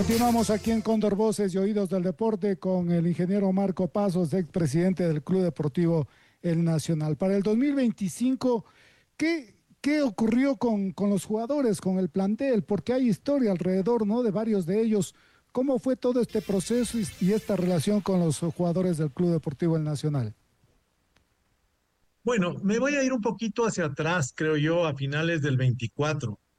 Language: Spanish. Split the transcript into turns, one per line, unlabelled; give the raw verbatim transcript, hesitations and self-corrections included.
Continuamos aquí en Cóndor Voces y Oídos del Deporte con el ingeniero Marco Pasos, expresidente del Club Deportivo El Nacional. Para el dos mil veinticinco, ¿qué, qué ocurrió con, con los jugadores, con el plantel? Porque hay historia alrededor, ¿no?, de varios de ellos. ¿Cómo fue todo este proceso y, y esta relación con los jugadores del Club Deportivo El Nacional?
Bueno, me voy a ir un poquito hacia atrás, creo yo, a finales del veinticuatro.